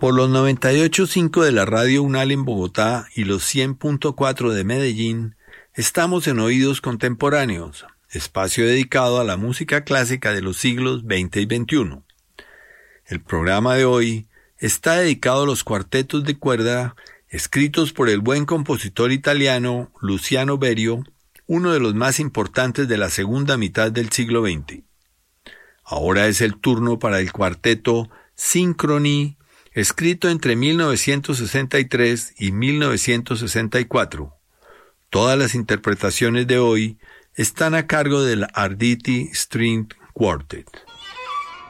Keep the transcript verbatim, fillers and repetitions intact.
Por los noventa y ocho punto cinco de la Radio Unal en Bogotá y los cien punto cuatro de Medellín, estamos en Oídos Contemporáneos, espacio dedicado a la música clásica de los siglos veinte y veintiuno. El programa de hoy está dedicado a los cuartetos de cuerda escritos por el buen compositor italiano Luciano Berio, uno de los más importantes de la segunda mitad del siglo veinte. Ahora es el turno para el cuarteto Synchrony, escrito entre mil novecientos sesenta y tres y mil novecientos sesenta y cuatro. Todas las interpretaciones de hoy están a cargo del Arditi String Quartet.